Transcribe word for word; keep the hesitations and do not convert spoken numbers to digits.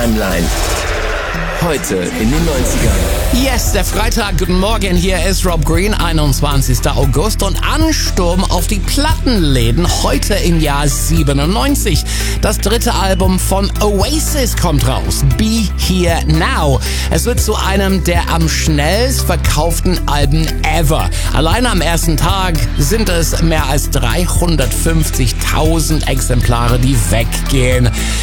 Timeline. Heute in den neunzigern. Yes, der Freitag. Guten Morgen, hier ist Rob Green, einundzwanzigster August und Ansturm auf die Plattenläden heute im Jahr siebenundneunzig. Das dritte Album von Oasis kommt raus, Be Here Now. Es wird zu einem der am schnellst verkauften Alben ever. Allein am ersten Tag sind es mehr als dreihundertfünfzigtausend Exemplare, die weggehen.